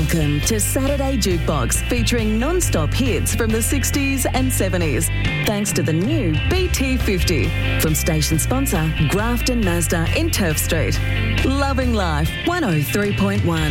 Welcome to Saturday Jukebox, featuring non-stop hits from the 60s and 70s. Thanks to the new BT50 from station sponsor Grafton Mazda in Turf Street. Loving Life 103.1.